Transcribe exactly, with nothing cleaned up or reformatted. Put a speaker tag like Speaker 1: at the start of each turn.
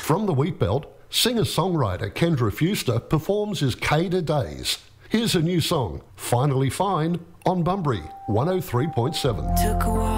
Speaker 1: From the Wheatbelt, singer-songwriter Kendra Fuster performs his Cada Days. Here's a new song, Finally Fine, on Bunbury one oh three point seven.
Speaker 2: Took a walk